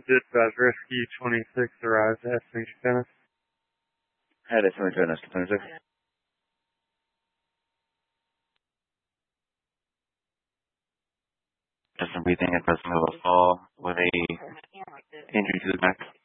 Dispatch Rescue 26 arrives at St. Dennis. Head at 26. Just breathing and pressing a fall with a injury to the back.